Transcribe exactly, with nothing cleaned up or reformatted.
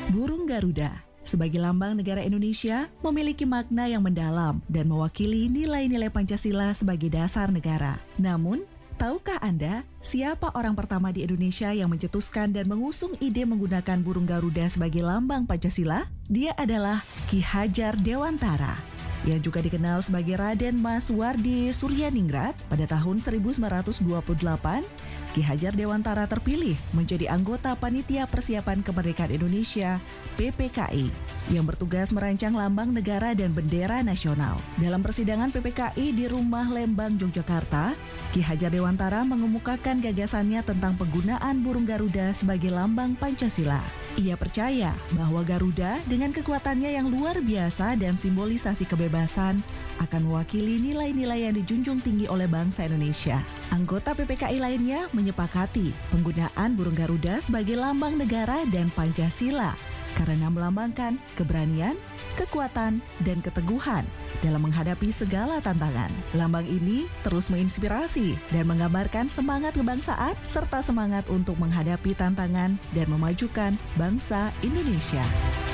Burung Garuda sebagai lambang negara Indonesia memiliki makna yang mendalam dan mewakili nilai-nilai Pancasila sebagai dasar negara. Namun, tahukah Anda siapa orang pertama di Indonesia yang mencetuskan dan mengusung ide menggunakan burung Garuda sebagai lambang Pancasila? Dia adalah Ki Hajar Dewantara, yang juga dikenal sebagai Raden Mas Wardi Suryaningrat. Pada tahun seribu sembilan ratus dua puluh delapan, Ki Hajar Dewantara terpilih menjadi anggota Panitia Persiapan Kemerdekaan Indonesia (P P K I) yang bertugas merancang lambang negara dan bendera nasional. Dalam persidangan P P K I di Rumah Lembang, Yogyakarta, Ki Hajar Dewantara mengemukakan gagasannya tentang penggunaan burung Garuda sebagai lambang Pancasila. Ia percaya bahwa Garuda dengan kekuatannya yang luar biasa dan simbolisasi kebebasan akan mewakili nilai-nilai yang dijunjung tinggi oleh bangsa Indonesia. Anggota P P K I lainnya menyepakati penggunaan burung Garuda sebagai lambang negara dan Pancasila karena melambangkan keberanian, kekuatan, dan keteguhan dalam menghadapi segala tantangan. Lambang ini terus menginspirasi dan menggambarkan semangat kebangsaan serta semangat untuk menghadapi tantangan dan memajukan bangsa Indonesia.